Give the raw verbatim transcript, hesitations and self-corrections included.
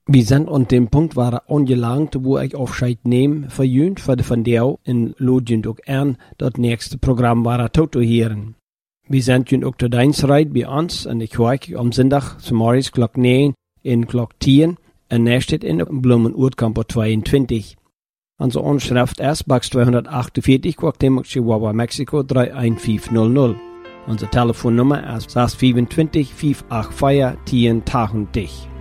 Wir sind an dem Punkt, waar angelangt, wo ich Aufscheid nehme, für jünt, für de van jou, en lodjent ook aan, dat nächste Programm waar toe te heren. Wir sind jünt ook tot eens rijd bij ons, en ik hoor am Sonntag, zum morgens klok negen, in klok tien, en nächstet in Blumen-Oertkamper tweeëntwintig. Onze onschrift is Box tweehonderdachtenveertig, Cuauhtémoc, Chihuahua, Mexico drei eins fünf null null. Onze telefoonnummer is zes twee vier, vijf acht vier, tien tachtig.